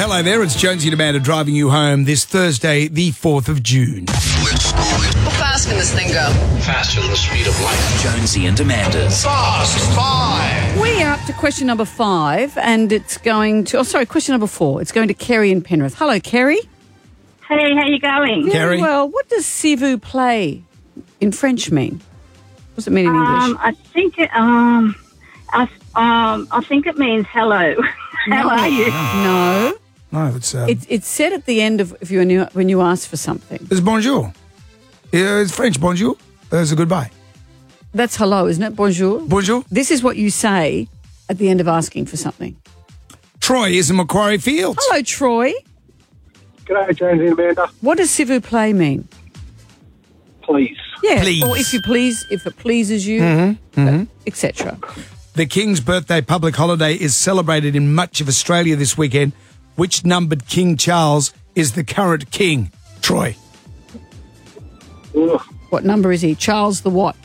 hello there. It's Jonesy and Amanda driving you home this Thursday, the 4th of June. How fast can this thing go? Faster than the speed of light. Jonesy and Amanda's Fast Five. We are up to question number 5, and it's going to... Oh, sorry, question number 4. It's going to Kerry in Penrith. Hello, Kerry. Hey, how you going? Kerry? Well, what does s'il vous plaît in French mean? What does it mean in English? I think it means hello. How are you? No. No, It's said at the end of when you ask for something. it's bonjour. It's French, bonjour. It's a goodbye. That's hello, isn't it? Bonjour. Bonjour. This is what you say at the end of asking for something. Troy is in Macquarie Fields. Hello, Troy. G'day, Jonesy and Amanda. What does s'il vous plaît mean? Please. Yeah. Please. Or if it pleases you, etc. The King's birthday public holiday is celebrated in much of Australia this weekend. Which numbered King Charles is the current king? Troy. Ugh. What number is he? Charles the what?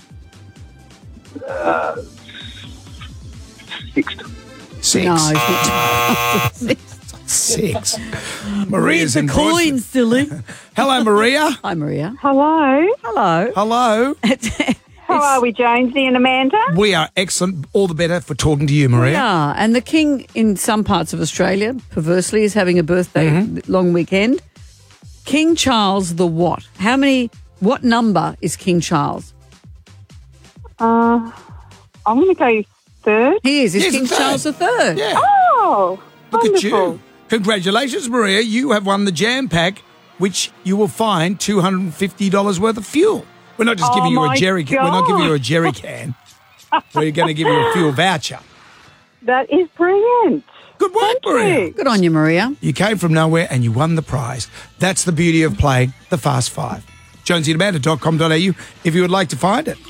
Sixth. 6. No, he's not. 6. Maria's in the coin, Broadford. silly. Hello, Maria. Hi, Maria. Hello. Hello. Hello. How are we, Jonesy and Amanda? We are excellent. All the better for talking to you, Maria. Yeah, and the king in some parts of Australia, perversely, is having a birthday long weekend. King Charles the what? What number is King Charles? I'm going to go third. He is. He's He's King the third. Charles III. Yeah. Oh, Look wonderful. at you. Congratulations, Maria. You have won the Jam Pack, which you will find $250 worth of fuel. We're not just giving you a my jerry can. We're not giving you a jerry God. can. We're going to give you a fuel voucher. That is brilliant. Good work, Thank Maria. you. Good on you, Maria. You came from nowhere and you won the prize. That's the beauty of playing the Fast Five. JonesyandAmanda.com.au if you would like to find it.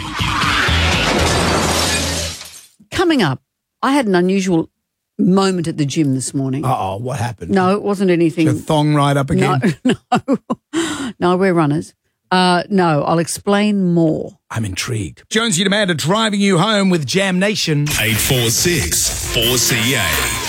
Coming up, I had an unusual moment at the gym this morning. Uh-oh, what happened? No, it wasn't anything. Your thong right up again? No, we're runners. No, I'll explain more. I'm intrigued. Jonesy and Amanda driving you home with Jam Nation. 846 4CA.